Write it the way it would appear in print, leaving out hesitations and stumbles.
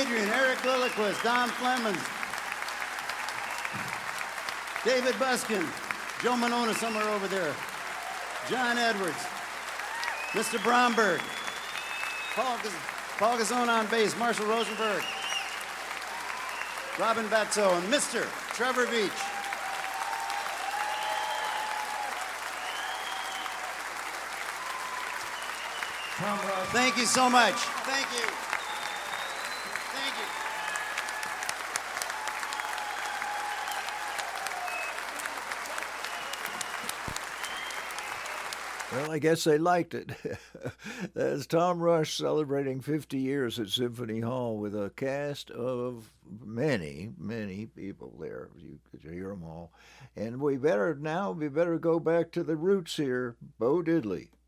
Adrian, Eric Lilliquist, Don Flemons, David Buskin, Joe Monona somewhere over there, John Edwards, Mr. Bromberg, Paul Gazzone on bass, Marshall Rosenberg, Robin Batso, and Mr. Trevor Veach. Thank you so much. Thank you. Thank you. Well, I guess they liked it. That's Tom Rush celebrating 50 years at Symphony Hall with a cast of many, many people there. You could hear them all. And we better go back to the roots here. Bo Diddley.